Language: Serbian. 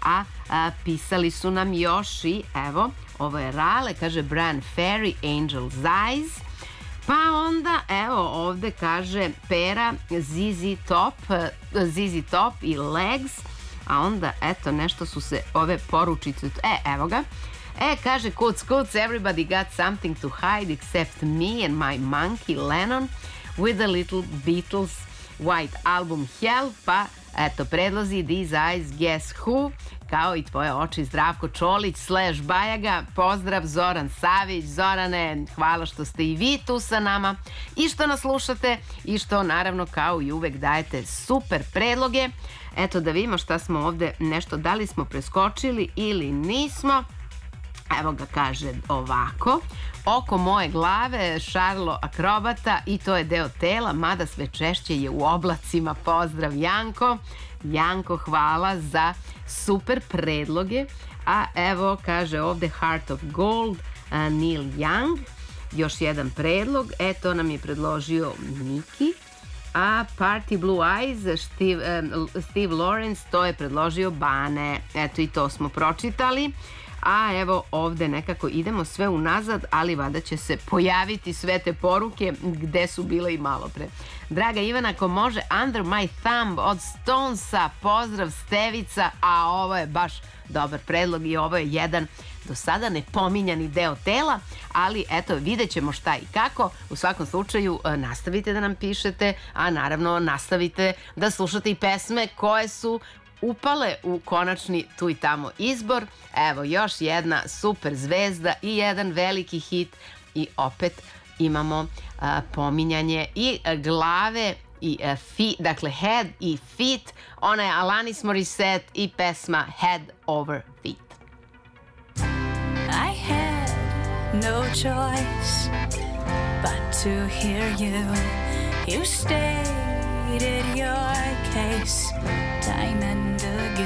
pisali su nam još i, evo, ovo je Rale, kaže Brian Ferry, Angel's Eyes. Pa onda, evo, ovde kaže Pera, ZZ Top i Legs. A onda, eto, nešto su se ove poručice... evo ga. Kaže, Kuc, everybody got something to hide except me and my monkey Lennon with a little Beatles White Album Hell. Pa, eto, predlozi These Eyes, Guess Who, kao i Tvoje oči, Zdravko Čolić / Bajaga. Pozdrav, Zoran Savić. Zorane, hvala što ste i vi tu sa nama i što nas slušate i što, naravno, kao i uvek dajete super predloge. Eto, da vidimo šta smo ovde, nešto, da li smo preskočili ili nismo. Evo ga, kaže ovako. Oko moje glave, Šarlo Akrobata, i to je deo tela, mada sve češće je u oblacima. Pozdrav, Janko. Janko, hvala za super predloge. A evo, kaže ovde Heart of Gold, Neil Young. Još jedan predlog. To nam je predložio Miki. A Party Blue Eyes, Steve Lawrence, to je predložio Bane. Eto, i to smo pročitali. A evo ovde nekako idemo sve unazad, ali valjda će se pojaviti sve te poruke gde su bile i malo pre. Draga Ivana, ako može, Under My Thumb od Stonesa, pozdrav Stevica, a ovo je baš dobar predlog i ovo je jedan do sada nepominjani deo tela, ali eto, vidjet ćemo šta i kako. U svakom slučaju, nastavite da nam pišete, a naravno nastavite da slušate i pesme koje su upale u konačni tu i tamo izbor. Evo, još jedna super zvezda i jedan veliki hit i opet imamo pominjanje i glave i dakle head i feet. Ona je Alanis Morissette i pesma Head Over Feet. I had no choice but to hear you. You stated your case time and